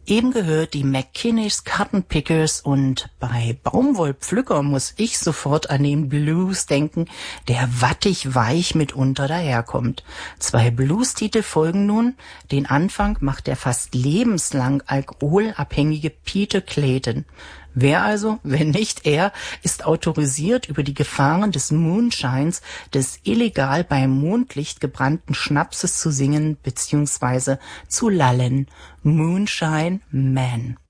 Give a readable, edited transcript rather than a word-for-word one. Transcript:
Eben gehört die McKinneys Cotton Pickers und bei Baumwollpflücker muss ich sofort an den Blues denken, der wattig weich mitunter daherkommt. 2 Blues-Titel folgen nun. Den Anfang macht der fast lebenslang alkoholabhängige Peter Clayton. Wer also, wenn nicht er, ist autorisiert, über die Gefahren des Moonshines, des illegal beim Mondlicht gebrannten Schnapses zu singen bzw. zu lallen. Moonshine Man.